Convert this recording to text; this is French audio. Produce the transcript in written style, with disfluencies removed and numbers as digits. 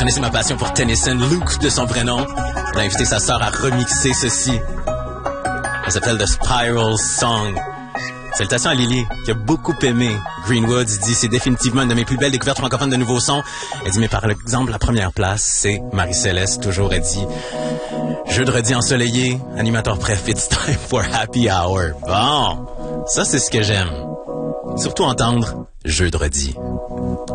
connaissez ma passion pour Tennyson, Luke de son vrai nom. Il a invité sa sœur à remixer ceci. Elle s'appelle The Spiral Song. Salutations à Lily, qui a beaucoup aimé Greenwood. Il dit, c'est définitivement une de mes plus belles découvertes francophones de nouveaux sons. Elle dit, mais par exemple, la première place, c'est Marie-Céleste, toujours. Elle dit, jeudi ensoleillé, animateur préf, it's time for happy hour. Bon, ça c'est ce que j'aime. Surtout entendre jeudi.